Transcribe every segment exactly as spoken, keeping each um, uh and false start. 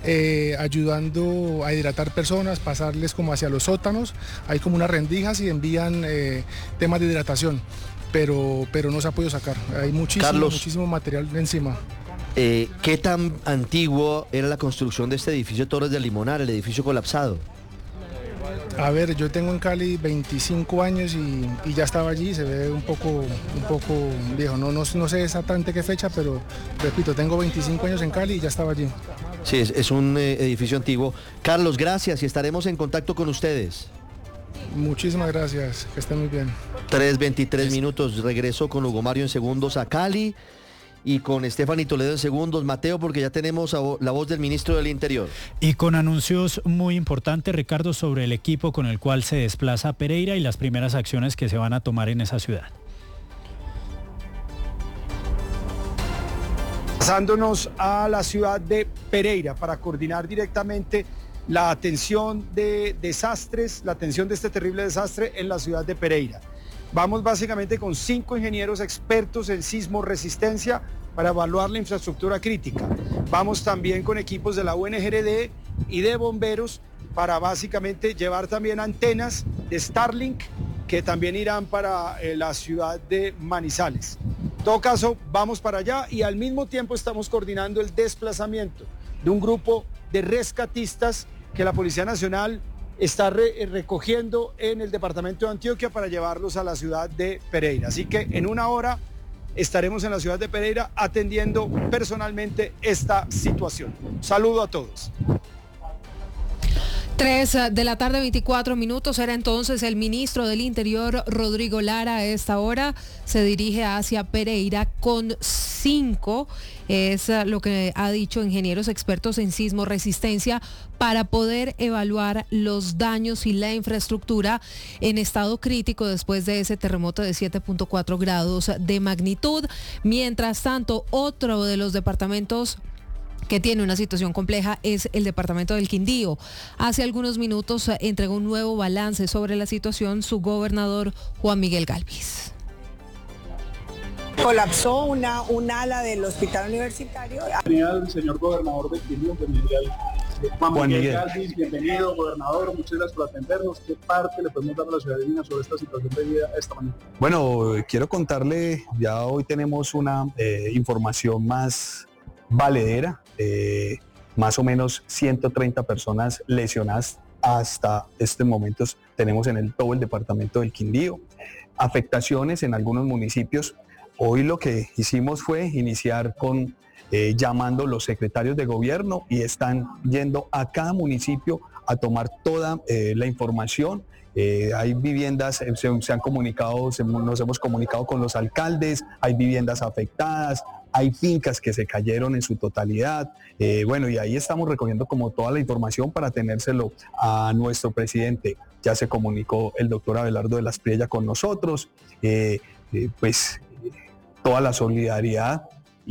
eh, ayudando a hidratar personas, pasarles como hacia los sótanos, hay como unas rendijas y envían eh, temas de hidratación, pero, pero no se ha podido sacar, hay muchísimo, Carlos, muchísimo material encima. Eh, ¿Qué tan antiguo era la construcción de este edificio Torres del Limonar, el edificio colapsado? A ver, yo tengo en Cali veinticinco años y, y ya estaba allí, se ve un poco, un poco viejo, no, no, no sé exactamente qué fecha, pero repito, tengo veinticinco años en Cali y ya estaba allí. Sí, es, es un eh, edificio antiguo. Carlos, gracias y estaremos en contacto con ustedes. Muchísimas gracias, que estén muy bien. tres veintitrés minutos, regreso con Hugo Mario en segundos a Cali y con Stephanie Toledo en segundos. Mateo, porque ya tenemos a vo- la voz del ministro del Interior. Y con anuncios muy importantes, Ricardo, sobre el equipo con el cual se desplaza Pereira y las primeras acciones que se van a tomar en esa ciudad. Pasándonos a la ciudad de Pereira para coordinar directamente la atención de desastres, la atención de este terrible desastre en la ciudad de Pereira. Vamos básicamente con cinco ingenieros expertos en sismo resistencia para evaluar la infraestructura crítica. Vamos también con equipos de la U N G R D y de bomberos para básicamente llevar también antenas de Starlink que también irán para eh, la ciudad de Manizales. En todo caso, vamos para allá y al mismo tiempo estamos coordinando el desplazamiento de un grupo de rescatistas que la Policía Nacional está re- recogiendo en el departamento de Antioquia para llevarlos a la ciudad de Pereira. Así que en una hora estaremos en la ciudad de Pereira atendiendo personalmente esta situación. Saludo a todos. tres de la tarde, veinticuatro minutos, era entonces el ministro del Interior, Rodrigo Lara. A esta hora se dirige hacia Pereira con cinco, es lo que ha dicho ingenieros expertos en sismo resistencia, para poder evaluar los daños y la infraestructura en estado crítico después de ese terremoto de siete punto cuatro grados de magnitud. Mientras tanto, otro de los departamentos que tiene una situación compleja es el departamento del Quindío. Hace algunos minutos eh, entregó un nuevo balance sobre la situación su gobernador Juan Miguel Gálvez. Colapsó una, un ala del hospital universitario. Bienvenido al señor gobernador del Quindío, Juan, Juan Miguel Gálvez. Bienvenido, gobernador, muchas gracias por atendernos. ¿Qué parte le podemos dar a la ciudadanía sobre esta situación de vida esta mañana? Bueno, quiero contarle, ya hoy tenemos una eh, información más valedera, eh, más o menos ciento treinta personas lesionadas hasta estos momentos tenemos en el, todo el departamento del Quindío, afectaciones en algunos municipios. Hoy lo que hicimos fue iniciar con eh, llamando los secretarios de gobierno y están yendo a cada municipio a tomar toda eh, la información. Eh, hay viviendas, eh, se, se han comunicado, se, nos hemos comunicado con los alcaldes, hay viviendas afectadas, hay fincas que se cayeron en su totalidad, eh, bueno, y ahí estamos recogiendo como toda la información para tenérselo a nuestro presidente. Ya se comunicó el doctor Abelardo de las Priella con nosotros, eh, eh, pues toda la solidaridad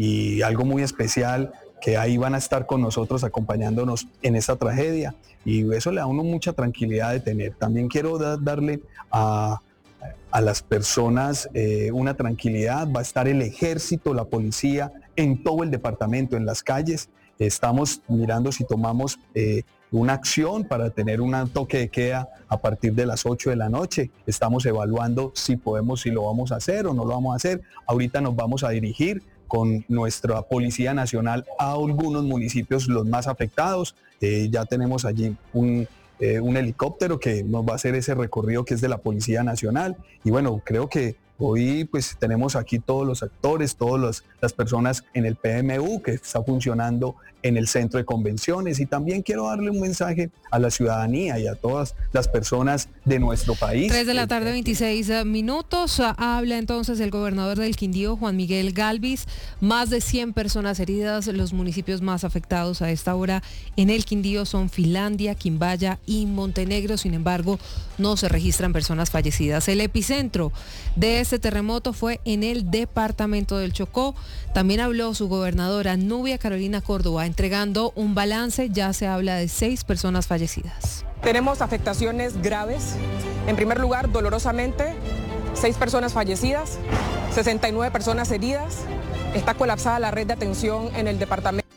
y algo muy especial, que ahí van a estar con nosotros acompañándonos en esta tragedia, y eso le da a uno mucha tranquilidad de tener. También quiero da, darle a... a las personas eh, una tranquilidad. Va a estar el ejército, la policía en todo el departamento, en las calles. Estamos mirando si tomamos eh, una acción para tener un toque de queda a partir de las ocho de la noche. Estamos evaluando si podemos, si lo vamos a hacer o no lo vamos a hacer. Ahorita nos vamos a dirigir con nuestra Policía Nacional a algunos municipios los más afectados. Eh, ya tenemos allí un Eh, un helicóptero que nos va a hacer ese recorrido que es de la Policía Nacional. Y bueno, creo que hoy pues tenemos aquí todos los actores, todas las personas en el P M U que está funcionando en el centro de convenciones, y también quiero darle un mensaje a la ciudadanía y a todas las personas de nuestro país. tres de la tarde, veintiséis minutos. Habla entonces el gobernador del Quindío, Juan Miguel Gálvez. Más de cien personas heridas. Los municipios más afectados a esta hora en el Quindío son Finlandia, Quimbaya y Montenegro. Sin embargo, no se registran personas fallecidas. El epicentro de este terremoto fue en el departamento del Chocó. También habló su gobernadora Nubia Carolina Córdoba, entregando un balance. Ya se habla de seis personas fallecidas. Tenemos afectaciones graves. En primer lugar, dolorosamente, seis personas fallecidas, sesenta y nueve personas heridas. Está colapsada la red de atención en el departamento.